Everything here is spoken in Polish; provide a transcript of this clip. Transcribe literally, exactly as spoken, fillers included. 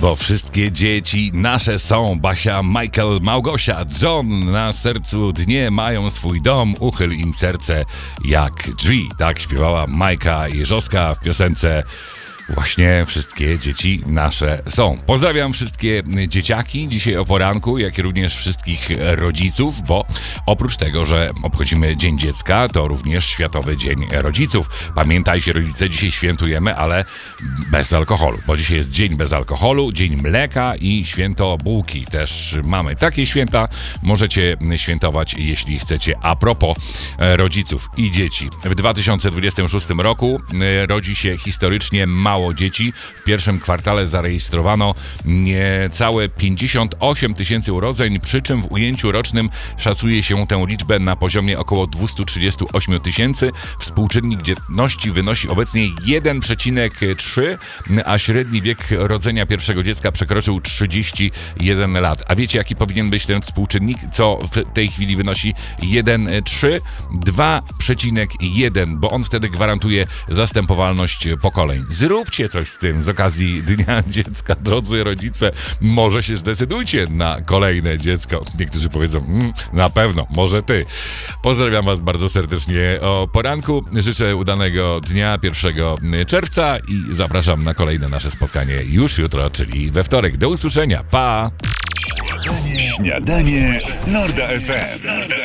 Bo wszystkie dzieci nasze są. Basia, Michael, Małgosia, John na sercu dnie mają swój dom. Uchyl im serce jak drzwi. Tak śpiewała Majka Jeżowska w piosence Właśnie wszystkie dzieci nasze są. Pozdrawiam wszystkie dzieciaki dzisiaj o poranku, jak i również wszystkich rodziców, bo oprócz tego, że obchodzimy Dzień Dziecka, to również Światowy Dzień Rodziców. Pamiętajcie, rodzice, dzisiaj świętujemy, ale bez alkoholu, bo dzisiaj jest Dzień bez alkoholu, Dzień Mleka i Święto Bułki. Też mamy takie święta, możecie świętować, jeśli chcecie. A propos rodziców i dzieci. W dwa tysiące dwudziestym szóstym roku rodzi się historycznie mało dzieci. W pierwszym kwartale zarejestrowano niecałe pięćdziesiąt osiem tysięcy urodzeń, przy czym w ujęciu rocznym szacuje się tę liczbę na poziomie około dwieście trzydzieści osiem tysięcy. Współczynnik dzietności wynosi obecnie jeden przecinek trzy, a średni wiek rodzenia pierwszego dziecka przekroczył trzydzieści jeden lat. A wiecie, jaki powinien być ten współczynnik? Co w tej chwili wynosi jeden przecinek trzy? dwa przecinek jeden, bo on wtedy gwarantuje zastępowalność pokoleń. Zróbcie coś z tym z okazji Dnia Dziecka, drodzy rodzice. Może się zdecydujcie na kolejne dziecko. Niektórzy powiedzą, mmm, na pewno, może ty. Pozdrawiam was bardzo serdecznie o poranku. Życzę udanego dnia pierwszego czerwca i zapraszam na kolejne nasze spotkanie już jutro, czyli we wtorek. Do usłyszenia. Pa! Śniadanie z Norda F M.